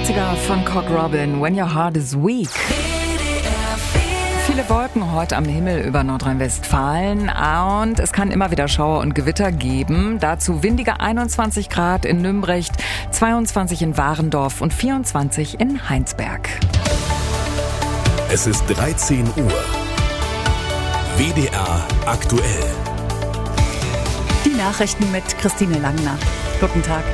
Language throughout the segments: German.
80er von Cock Robin, When Your Heart is Weak. Viele Wolken heute am Himmel über Nordrhein-Westfalen und es kann immer wieder Schauer und Gewitter geben. Dazu windige 21 Grad in Nümbrecht, 22 in Warendorf und 24 in Heinsberg. Es ist 13 Uhr. WDR aktuell. Die Nachrichten mit Christine Langner. Guten Tag.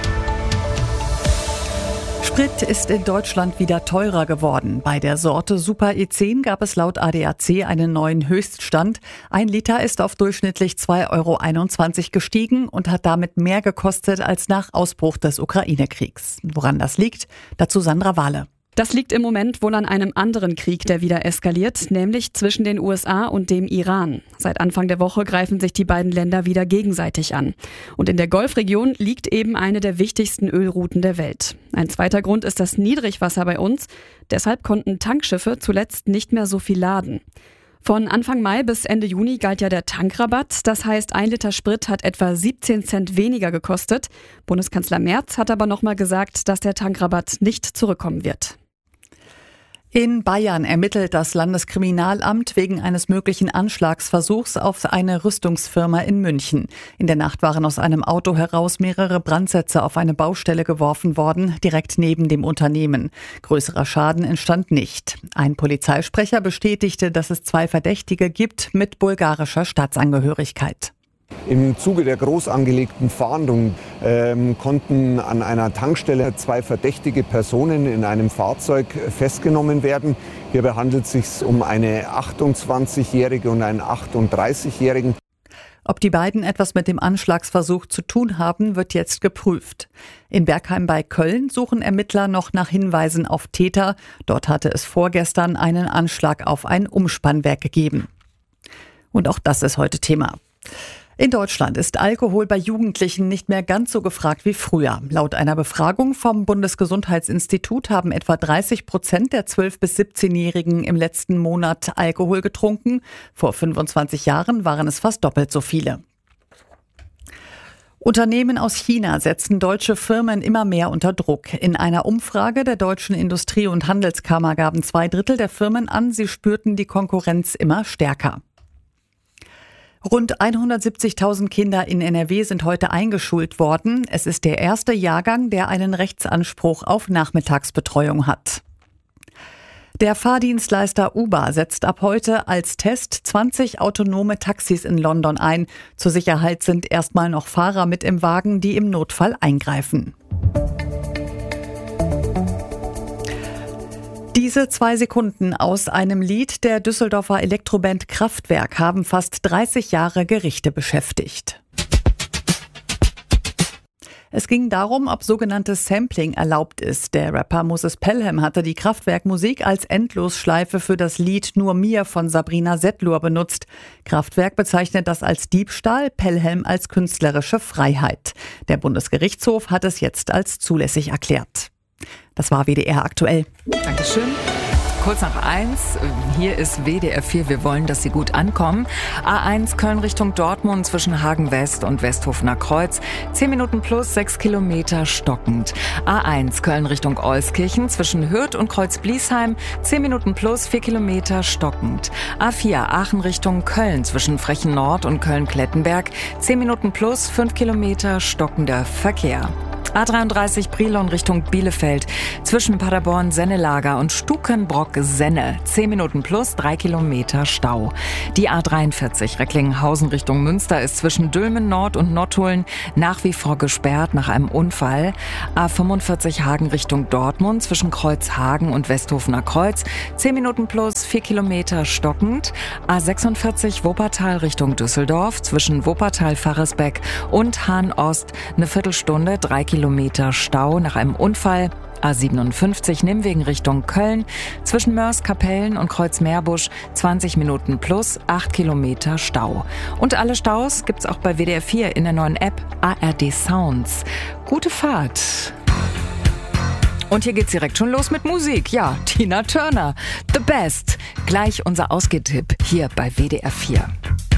Sprit ist in Deutschland wieder teurer geworden. Bei der Sorte Super E10 gab es laut ADAC einen neuen Höchststand. 1 Liter ist auf durchschnittlich 2,21 € gestiegen und hat damit mehr gekostet als nach Ausbruch des Ukraine-Kriegs. Woran das liegt? Dazu Sandra Wahle. Das liegt im Moment wohl an einem anderen Krieg, der wieder eskaliert, nämlich zwischen den USA und dem Iran. Seit Anfang der Woche greifen sich die beiden Länder wieder gegenseitig an. Und in der Golfregion liegt eben eine der wichtigsten Ölrouten der Welt. Ein zweiter Grund ist das Niedrigwasser bei uns. Deshalb konnten Tankschiffe zuletzt nicht mehr so viel laden. Von Anfang Mai bis Ende Juni galt ja der Tankrabatt. Das heißt, 1 Liter Sprit hat etwa 17 Cent weniger gekostet. Bundeskanzler Merz hat aber nochmal gesagt, dass der Tankrabatt nicht zurückkommen wird. In Bayern ermittelt das Landeskriminalamt wegen eines möglichen Anschlagsversuchs auf eine Rüstungsfirma in München. In der Nacht waren aus einem Auto heraus mehrere Brandsätze auf eine Baustelle geworfen worden, direkt neben dem Unternehmen. Größerer Schaden entstand nicht. Ein Polizeisprecher bestätigte, dass es 2 Verdächtige gibt mit bulgarischer Staatsangehörigkeit. Im Zuge der groß angelegten Fahndung konnten an einer Tankstelle 2 verdächtige Personen in einem Fahrzeug festgenommen werden. Hierbei handelt es sich um eine 28-Jährige und einen 38-Jährigen. Ob die beiden etwas mit dem Anschlagsversuch zu tun haben, wird jetzt geprüft. In Bergheim bei Köln suchen Ermittler noch nach Hinweisen auf Täter. Dort hatte es vorgestern einen Anschlag auf ein Umspannwerk gegeben. Und auch das ist heute Thema. In Deutschland ist Alkohol bei Jugendlichen nicht mehr ganz so gefragt wie früher. Laut einer Befragung vom Bundesgesundheitsinstitut haben etwa 30% der 12- bis 17-Jährigen im letzten Monat Alkohol getrunken. Vor 25 Jahren waren es fast doppelt so viele. Unternehmen aus China setzen deutsche Firmen immer mehr unter Druck. In einer Umfrage der Deutschen Industrie- und Handelskammer gaben 2/3 der Firmen an, sie spürten die Konkurrenz immer stärker. Rund 170.000 Kinder in NRW sind heute eingeschult worden. Es ist der erste Jahrgang, der einen Rechtsanspruch auf Nachmittagsbetreuung hat. Der Fahrdienstleister Uber setzt ab heute als Test 20 autonome Taxis in London ein. Zur Sicherheit sind erstmal noch Fahrer mit im Wagen, die im Notfall eingreifen. Diese 2 Sekunden aus einem Lied der Düsseldorfer Elektroband Kraftwerk haben fast 30 Jahre Gerichte beschäftigt. Es ging darum, ob sogenanntes Sampling erlaubt ist. Der Rapper Moses Pelham hatte die Kraftwerk-Musik als Endlosschleife für das Lied Nur mir von Sabrina Setlur benutzt. Kraftwerk bezeichnet das als Diebstahl, Pelham als künstlerische Freiheit. Der Bundesgerichtshof hat es jetzt als zulässig erklärt. Das war WDR aktuell. Dankeschön. Kurz nach 1, hier ist WDR 4, wir wollen, dass Sie gut ankommen. A1 Köln Richtung Dortmund zwischen Hagen West und Westhofener Kreuz. 10 Minuten plus 6 Kilometer stockend. A1 Köln Richtung Euskirchen zwischen Hürth und Kreuz-Bliesheim. 10 Minuten plus 4 Kilometer stockend. A4 Aachen Richtung Köln zwischen Frechen Nord und Köln-Klettenberg. 10 Minuten plus 5 Kilometer stockender Verkehr. A33 Brilon Richtung Bielefeld zwischen Paderborn-Sennelager und Stukenbrock-Senne. 10 Minuten plus 3 Kilometer Stau. Die A43 Recklinghausen Richtung Münster ist zwischen Dülmen Nord und Nottuln nach wie vor gesperrt nach einem Unfall. A45 Hagen Richtung Dortmund zwischen Kreuzhagen und Westhofener Kreuz. 10 Minuten plus 4 Kilometer stockend. A46 Wuppertal Richtung Düsseldorf zwischen Wuppertal-Faresbeck und Hahn-Ost eine Viertelstunde 3 Kilometer Stau nach einem Unfall. A57 Nimwegen Richtung Köln zwischen Mörs-Kapellen und Kreuz-Meerbusch 20 Minuten plus 8 Kilometer Stau. Und alle Staus gibt's auch bei WDR 4 in der neuen App ARD Sounds. Gute Fahrt! Und hier geht's direkt schon los mit Musik. Ja, Tina Turner, The Best. Gleich unser Ausgehtipp hier bei WDR 4.